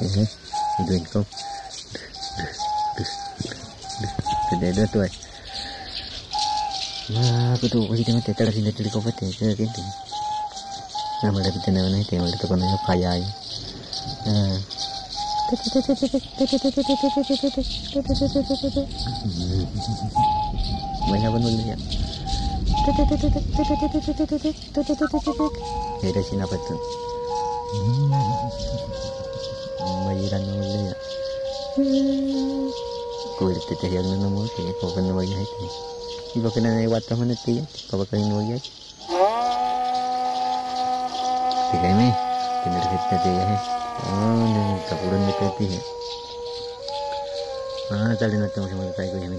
Ini hidungin kau. Sudah tuh. Nah, aku tuh kasi tengah tetar sini cili kau pete ke gitu. Nah, malah kita nama nih, malah tuh kono kaya. Nah. Banyak pun boleh ya. Dari sini apa tuh? Majiran boleh ya. Kulit teteh yang nemu sih, kau kena bagi itu. Ibu kena lewat mana tu ya? Kau kena bagi. Tiga ini, benar kita tu ya. Oh, ni tak pulun ni kerti ya. Ah, tadi nak tengok sama saya